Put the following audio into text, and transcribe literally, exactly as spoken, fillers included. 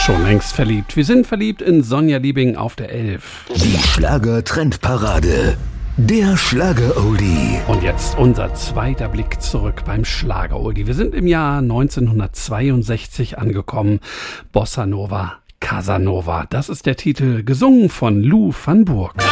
Schon längst verliebt. Wir sind verliebt in Sonja Liebing auf der elf. Die Schlager-Trendparade. Der Schlager-Oldie. Und jetzt unser zweiter Blick zurück beim Schlager-Oldie. Wir sind im Jahr neunzehnhundertzweiundsechzig angekommen. Bossa Nova, Casanova. Das ist der Titel, gesungen von Lou van Burg.